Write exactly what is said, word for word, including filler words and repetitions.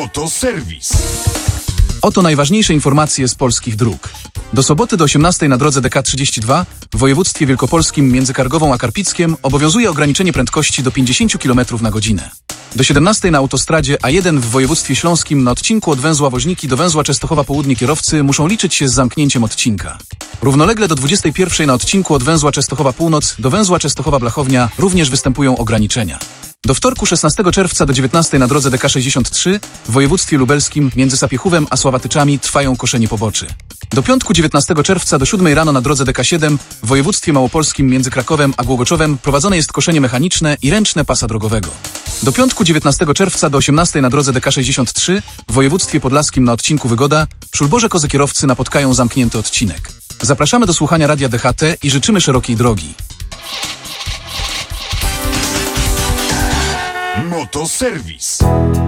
Motoserwis. Oto najważniejsze informacje z polskich dróg. Do soboty do osiemnastej na drodze D K trzydzieści dwa w województwie wielkopolskim między Kargową a Karpickiem obowiązuje ograniczenie prędkości do pięćdziesiąt kilometrów na godzinę. Do siedemnastej na autostradzie A jeden w województwie śląskim na odcinku od węzła Woźniki do węzła Częstochowa Południe kierowcy muszą liczyć się z zamknięciem odcinka. Równolegle do dwudziestej pierwszej na odcinku od węzła Częstochowa Północ do węzła Częstochowa Blachownia również występują ograniczenia. Do wtorku szesnastego czerwca do dziewiętnastej na drodze D K sześćdziesiąt trzy w województwie lubelskim między Sapiechówem a Sławatyczami trwają koszenie poboczy. Do piątku dziewiętnastego czerwca do siódmej rano na drodze D K siedem w województwie małopolskim między Krakowem a Głogoczowem prowadzone jest koszenie mechaniczne i ręczne pasa drogowego. Do piątku dziewiętnastego czerwca do osiemnastej na drodze D K sześćdziesiąt trzy w województwie podlaskim na odcinku Wygoda Szulborze Kozy kierowcy napotkają zamknięty odcinek. Zapraszamy do słuchania Radia D H T i życzymy szerokiej drogi. Motoserwis.